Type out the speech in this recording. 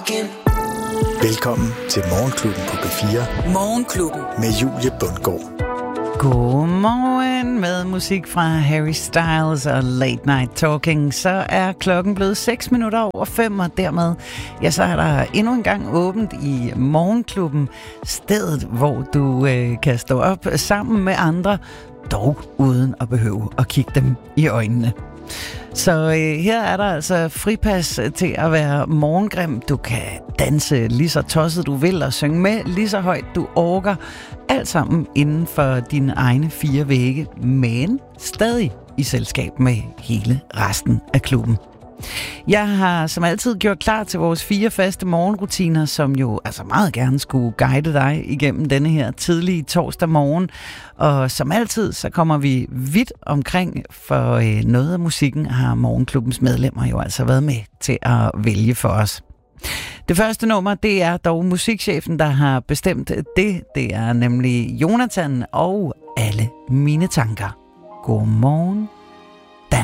talking. Velkommen til Morgenklubben på B4. Morgenklubben med Julie Bundgaard. Godmorgen med musik fra Harry Styles og Late Night Talking. Så er klokken blevet 6 minutter over 5, og dermed så er der endnu en gang åbent i Morgenklubben. Stedet, hvor du kan stå op sammen med andre, dog uden at behøve at kigge dem i øjnene. Så her er der altså fripas til at være morgengrim. Du kan danse lige så tosset du vil og synge med lige så højt du orker. Alt sammen inden for dine egne 4 vægge, men stadig i selskab med hele resten af klubben. Jeg har som altid gjort klar til vores 4 faste morgenrutiner, som jo altså meget gerne skulle guide dig igennem denne her tidlige torsdag morgen. Og som altid, så kommer vi vidt omkring, for noget af musikken har Morgenklubbens medlemmer jo altså været med til at vælge for os. Det første nummer, det er dog musikchefen, der har bestemt det. Det er nemlig Jonathan og Alle mine tanker. Godmorgen.